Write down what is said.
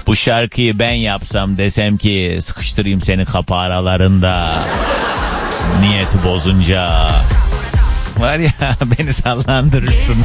Bu şarkıyı ben yapsam, desem ki sıkıştırayım seni kapı aralarında, niyeti bozunca, var ya, beni sallandırırsın.